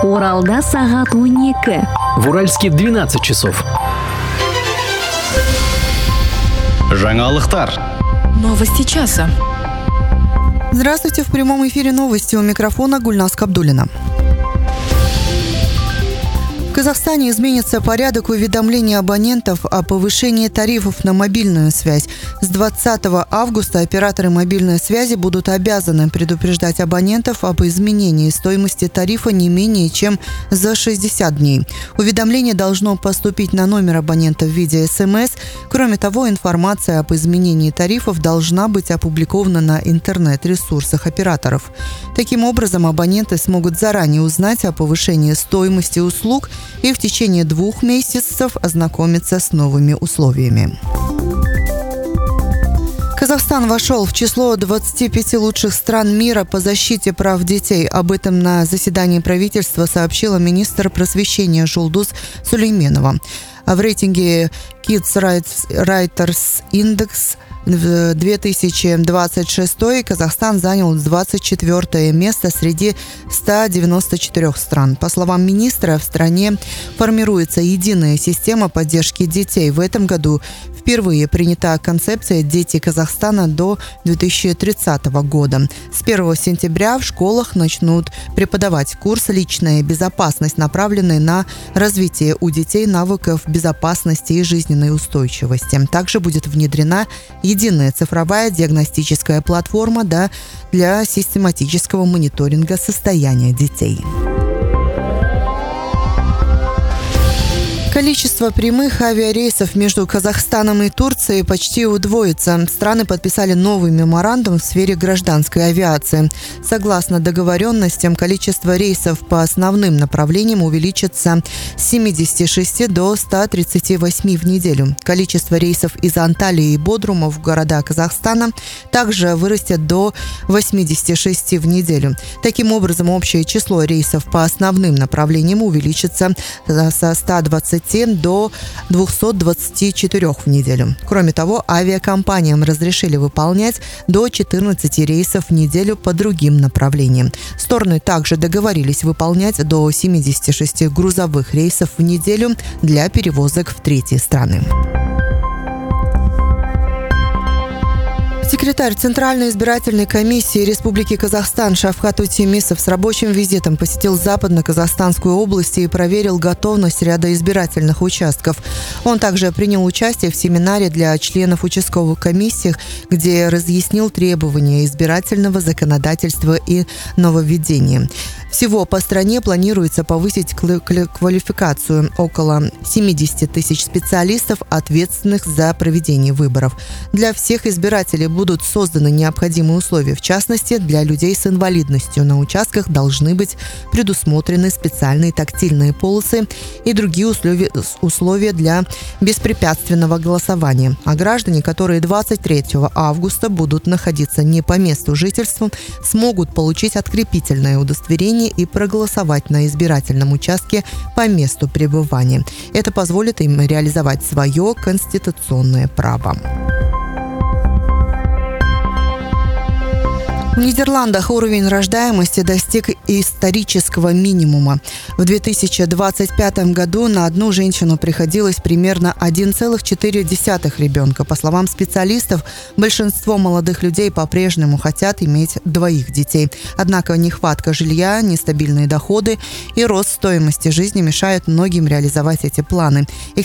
Уралда сағат 12. В Уральске 12 часов. Жаңалықтар. Новости часа. Здравствуйте, в прямом эфире новости. У микрофона Гульнас Кабдуллина. В Казахстане изменится порядок уведомления абонентов о повышении тарифов на мобильную связь. С 20 августа операторы мобильной связи будут обязаны предупреждать абонентов об изменении стоимости тарифа не менее чем за 60 дней. Уведомление должно поступить на номер абонента в виде СМС. Кроме того, информация об изменении тарифов должна быть опубликована на интернет-ресурсах операторов. Таким образом, абоненты смогут заранее узнать о повышении стоимости услуг и в течение 2 месяцев ознакомиться с новыми условиями. Казахстан вошел в число 25 лучших стран мира по защите прав детей. Об этом на заседании правительства сообщила министр просвещения Жулдус Сулейменова. В рейтинге Kids Writers Index в 2026 Казахстан занял 24 место среди 194 стран. По словам министра, в стране формируется единая система поддержки детей. В этом году впервые принята концепция «Дети Казахстана до 2030 года». С 1 сентября в школах начнут преподавать курс «Личная безопасность», направленный на развитие у детей навыков безопасности и жизненной устойчивости. Также будет внедрена единая цифровая диагностическая платформа для систематического мониторинга состояния детей. Количество прямых авиарейсов между Казахстаном и Турцией почти удвоится. Страны подписали новый меморандум в сфере гражданской авиации. Согласно договоренностям, количество рейсов по основным направлениям увеличится с 76 до 138 в неделю. Количество рейсов из Анталии и Бодрума в города Казахстана также вырастет до 86 в неделю. Таким образом, общее число рейсов по основным направлениям увеличится со 120 до 224 в неделю. Кроме того, авиакомпаниям разрешили выполнять до 14 рейсов в неделю по другим направлениям. Стороны также договорились выполнять до 76 грузовых рейсов в неделю для перевозок в третьи страны. Секретарь Центральной избирательной комиссии Республики Казахстан Шавкат Утемисов с рабочим визитом посетил Западно-Казахстанскую область и проверил готовность ряда избирательных участков. Он также принял участие в семинаре для членов участковых комиссий, где разъяснил требования избирательного законодательства и нововведения. Всего по стране планируется повысить квалификацию около 70 тысяч специалистов, ответственных за проведение выборов. Для всех избирателей будут созданы необходимые условия. В частности, для людей с инвалидностью на участках должны быть предусмотрены специальные тактильные полосы и другие условия для беспрепятственного голосования. А граждане, которые 23 августа будут находиться не по месту жительства, смогут получить открепительное удостоверение и проголосовать на избирательном участке по месту пребывания. Это позволит им реализовать свое конституционное право. В Нидерландах уровень рождаемости достиг исторического минимума. В 2025 году на одну женщину приходилось примерно 1,4 ребенка. По словам специалистов, большинство молодых людей по-прежнему хотят иметь 2 детей. Однако нехватка жилья, нестабильные доходы и рост стоимости жизни мешают многим реализовать эти планы.